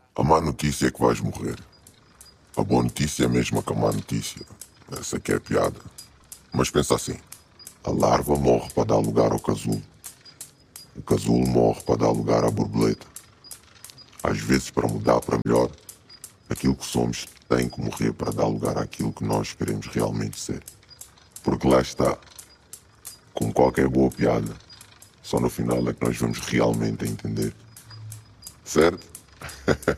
A má notícia é que vais morrer. A boa notícia é a mesma que a má notícia. Essa que é a piada. Mas pensa assim. A larva morre para dar lugar ao casulo. O casulo morre para dar lugar à borboleta. Às vezes, para mudar para melhor, aquilo que somos tem que morrer para dar lugar àquilo que nós queremos realmente ser. Porque lá está. Como qualquer boa piada, só no final é que nós vamos realmente entender. Certo?